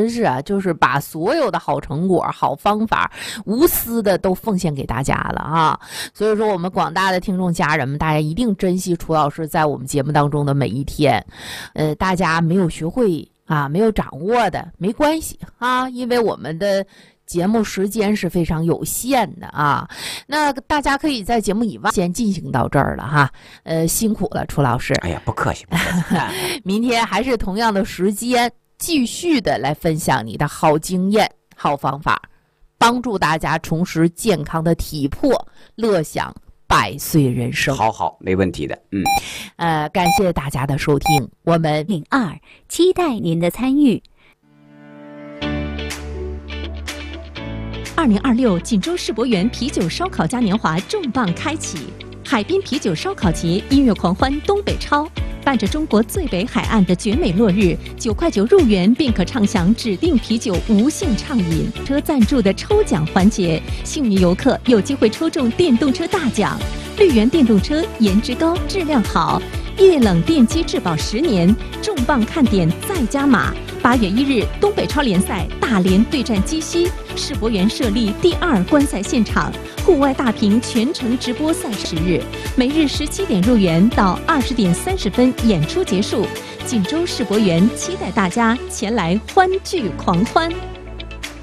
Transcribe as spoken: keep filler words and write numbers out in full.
真是啊，就是把所有的好成果、好方法，无私的都奉献给大家了啊！所以说，我们广大的听众家人们，大家一定珍惜楚老师在我们节目当中的每一天。呃，大家没有学会啊，没有掌握的没关系啊，因为我们的节目时间是非常有限的啊。那大家可以在节目以外先进行到这儿了哈。呃，辛苦了，楚老师。 哎呀，不客气，不客气。 明天还是同样的时间，继续的来分享你的好经验、好方法，帮助大家重拾健康的体魄，乐享百岁人生。 好好，没问题的。嗯， 呃，感谢大家的收听，我们零二期待您的参与。 二零二六锦州世博园啤酒烧烤嘉年华重磅开启，海滨啤酒烧烤节音乐狂欢东北超，伴着中国最北海岸的绝美落日，九块九入园便可畅享指定啤酒无限畅饮。车赞助的抽奖环节，幸运游客有机会抽中电动车大奖。绿源电动车颜值高，质量好，液冷电机质保十年，重磅看点再加码。八月一日，东北超联赛大连对战鸡西，世博园设立第二观赛现场，户外大屏全程直播赛事日，每日十七点入园到二十点三十分演出结束。锦州世博园期待大家前来欢聚狂欢。